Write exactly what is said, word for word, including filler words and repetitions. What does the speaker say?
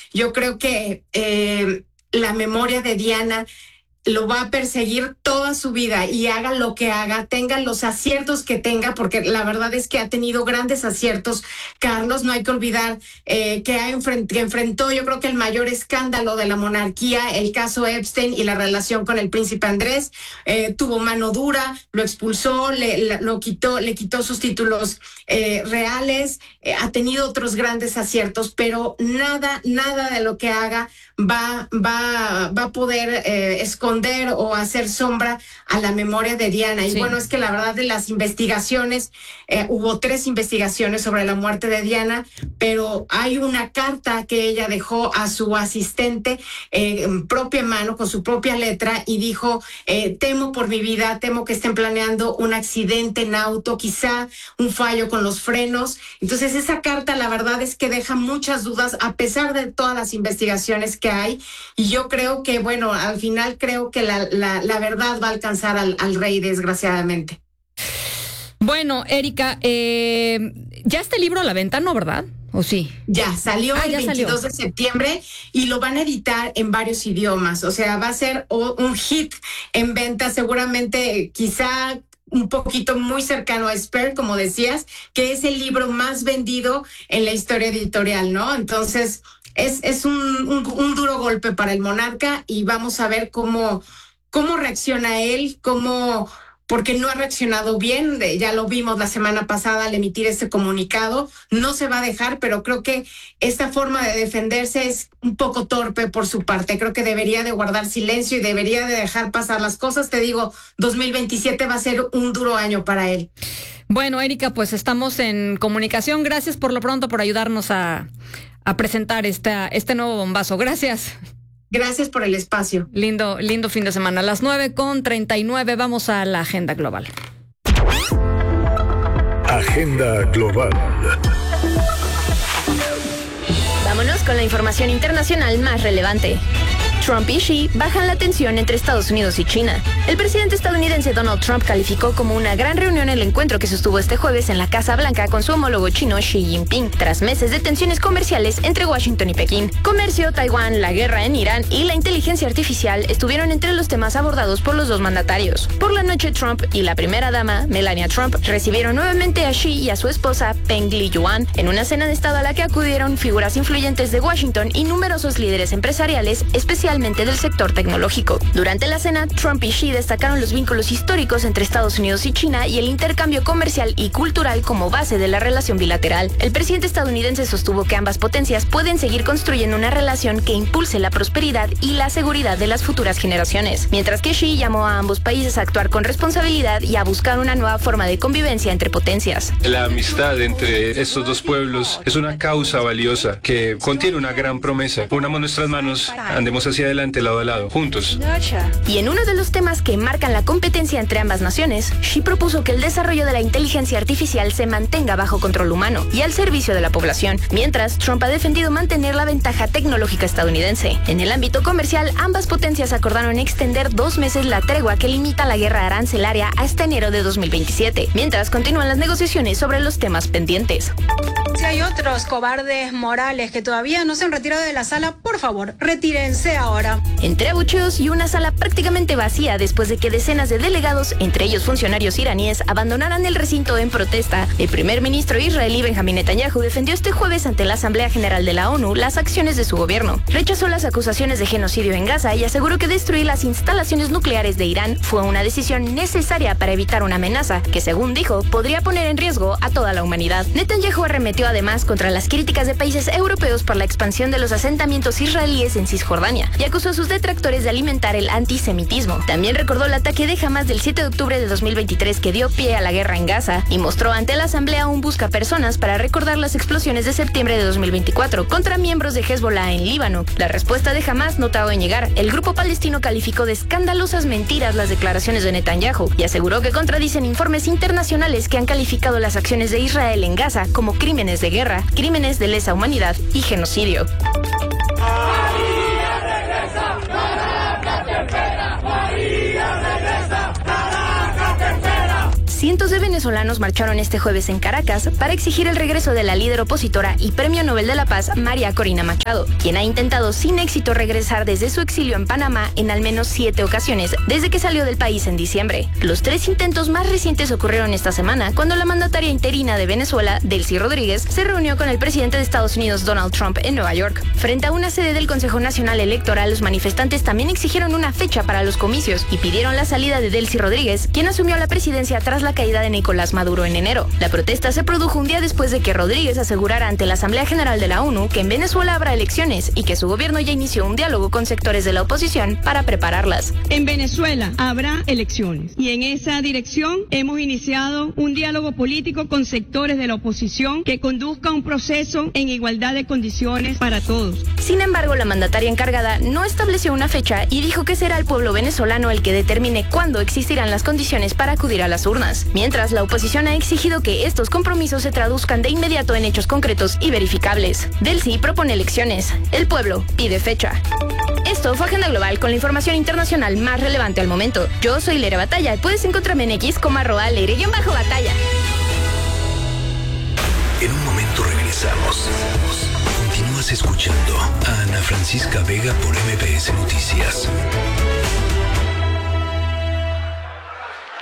Yo creo que eh, la memoria de Diana lo va a perseguir toda su vida y haga lo que haga, tenga los aciertos que tenga, porque la verdad es que ha tenido grandes aciertos, Carlos. No hay que olvidar eh, que, ha enfrent- que enfrentó, yo creo que el mayor escándalo de la monarquía, el caso Epstein y la relación con el príncipe Andrés. Eh, tuvo mano dura, lo expulsó, le, le, lo quitó, le quitó sus títulos eh, reales, eh, ha tenido otros grandes aciertos, pero nada, nada de lo que haga va, va, va a poder eh, esconder o hacer sombra a la memoria de Diana. Y sí. Bueno, es que la verdad de las investigaciones, eh, hubo tres investigaciones sobre la muerte de Diana, pero hay una carta que ella dejó a su asistente eh, en propia mano, con su propia letra, y dijo, eh, temo por mi vida, temo que estén planeando un accidente en auto, quizá un fallo con los frenos. Entonces esa carta la verdad es que deja muchas dudas a pesar de todas las investigaciones que hay, y yo creo que, bueno, al final creo que la, la, la verdad va a alcanzar al, al rey, desgraciadamente. Bueno, Erika, eh, ya está el libro a la venta, ¿no, verdad? ¿O sí? Ya, salió ah, el ya veintidós salió. de septiembre y lo van a editar en varios idiomas. O sea, va a ser un hit en venta, seguramente, quizá un poquito muy cercano a Spare, como decías, que es el libro más vendido en la historia editorial, ¿no? Entonces, es, es un, un, un duro golpe para el monarca y vamos a ver cómo, cómo reacciona él, cómo, porque no ha reaccionado bien. Ya lo vimos la semana pasada al emitir este comunicado. No se va a dejar, pero creo que esta forma de defenderse es un poco torpe por su parte. Creo que debería de guardar silencio y debería de dejar pasar las cosas. Te digo, dos mil veintisiete va a ser un duro año para él. Bueno, Erika, pues estamos en comunicación. Gracias por lo pronto por ayudarnos a, a presentar esta, este nuevo bombazo. Gracias. Gracias por el espacio. Lindo, lindo fin de semana. A las nueve con treinta y nueve vamos a la agenda global. Agenda global. Vámonos con la información internacional más relevante. Trump y Xi bajan la tensión entre Estados Unidos y China. El presidente estadounidense Donald Trump calificó como una gran reunión el encuentro que sostuvo este jueves en la Casa Blanca con su homólogo chino Xi Jinping, tras meses de tensiones comerciales entre Washington y Pekín. Comercio, Taiwán, la guerra en Irán y la inteligencia artificial estuvieron entre los temas abordados por los dos mandatarios. Por la noche, Trump y la primera dama, Melania Trump, recibieron nuevamente a Xi y a su esposa, Peng Liyuan, en una cena de estado a la que acudieron figuras influyentes de Washington y numerosos líderes empresariales, especialmente del sector tecnológico. Durante la cena, Trump y Xi destacaron los vínculos históricos entre Estados Unidos y China y el intercambio comercial y cultural como base de la relación bilateral. El presidente estadounidense sostuvo que ambas potencias pueden seguir construyendo una relación que impulse la prosperidad y la seguridad de las futuras generaciones, mientras que Xi llamó a ambos países a actuar con responsabilidad y a buscar una nueva forma de convivencia entre potencias. La amistad entre estos dos pueblos es una causa valiosa que contiene una gran promesa. Unamos nuestras manos, andemos hacia adelante lado a lado, juntos. Y en uno de los temas que marcan la competencia entre ambas naciones, Xi propuso que el desarrollo de la inteligencia artificial se mantenga bajo control humano y al servicio de la población, mientras Trump ha defendido mantener la ventaja tecnológica estadounidense. En el ámbito comercial, ambas potencias acordaron extender dos meses la tregua que limita la guerra arancelaria hasta enero de dos mil veintisiete, mientras continúan las negociaciones sobre los temas pendientes. Si hay otros cobardes morales que todavía no se han retirado de la sala, por favor, retírense ahora. Entre abucheos y una sala prácticamente vacía después de que decenas de delegados, entre ellos funcionarios iraníes, abandonaran el recinto en protesta, el primer ministro israelí Benjamin Netanyahu defendió este jueves ante la Asamblea General de la ONU las acciones de su gobierno. Rechazó las acusaciones de genocidio en Gaza y aseguró que destruir las instalaciones nucleares de Irán fue una decisión necesaria para evitar una amenaza que, según dijo, podría poner en riesgo a toda la humanidad. Netanyahu arremetió además contra las críticas de países europeos por la expansión de los asentamientos israelíes en Cisjordania y acusó a sus detractores de alimentar el antisemitismo. También recordó el ataque de Hamas del siete de octubre de dos mil veintitrés que dio pie a la guerra en Gaza y mostró ante la Asamblea un buscapersonas para recordar las explosiones de septiembre de dos mil veinticuatro contra miembros de Hezbollah en Líbano. La respuesta de Hamas no tardó en llegar. El grupo palestino calificó de escandalosas mentiras las declaraciones de Netanyahu y aseguró que contradicen informes internacionales que han calificado las acciones de Israel en Gaza como crímenes de guerra, crímenes de lesa humanidad y genocidio. Cientos de venezolanos marcharon este jueves en Caracas para exigir el regreso de la líder opositora y Premio Nobel de la Paz, María Corina Machado, quien ha intentado sin éxito regresar desde su exilio en Panamá en al menos siete ocasiones desde que salió del país en diciembre. Los tres intentos más recientes ocurrieron esta semana, cuando la mandataria interina de Venezuela, Delcy Rodríguez, se reunió con el presidente de Estados Unidos, Donald Trump, en Nueva York. Frente a una sede del Consejo Nacional Electoral, los manifestantes también exigieron una fecha para los comicios y pidieron la salida de Delcy Rodríguez, quien asumió la presidencia tras la caída de Nicolás Maduro en enero. La protesta se produjo un día después de que Rodríguez asegurara ante la Asamblea General de la ONU que en Venezuela habrá elecciones y que su gobierno ya inició un diálogo con sectores de la oposición para prepararlas. En Venezuela habrá elecciones y en esa dirección hemos iniciado un diálogo político con sectores de la oposición que conduzca un proceso en igualdad de condiciones para todos. Sin embargo, la mandataria encargada no estableció una fecha y dijo que será el pueblo venezolano el que determine cuándo existirán las condiciones para acudir a las urnas. Mientras, la oposición ha exigido que estos compromisos se traduzcan de inmediato en hechos concretos y verificables. Delcy propone elecciones. El pueblo pide fecha. Esto fue Agenda Global con la información internacional más relevante al momento. Yo soy Leire Batalla y puedes encontrarme en X como arroba Leire-Batalla. En un momento regresamos. Continúas escuchando a Ana Francisca Vega por M B S Noticias.